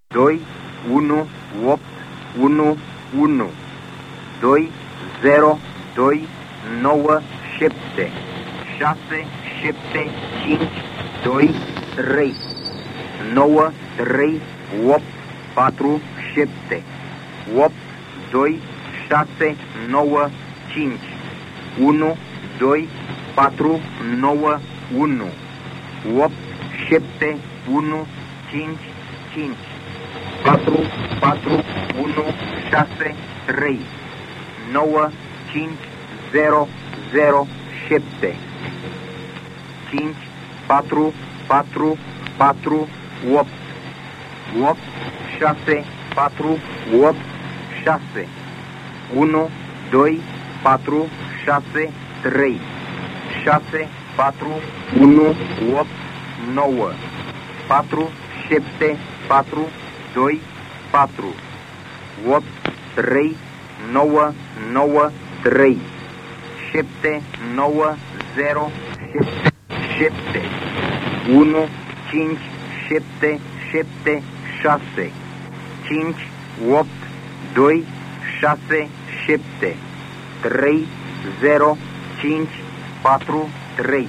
2 1 8 1 1 2 0 2 9 7 6 7 5 2 3 9 3 8 4 7 8 2 6 9 5 1 2 4 9 1 8 7 1 5 5 4 4 1 6 3 9 5 0 0 7 5 4 4 4 8 8 6 4 8 6 1 2 4 6 3 6 4 1 8 9 4 7 4 2 4 8 3 9 9 3 7 9 0 7 7 1 5 7 7 6 5 8 2 6 7 3 0 5 4 3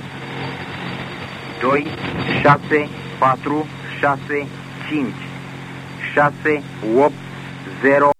2 6 4 6 5 6 8 0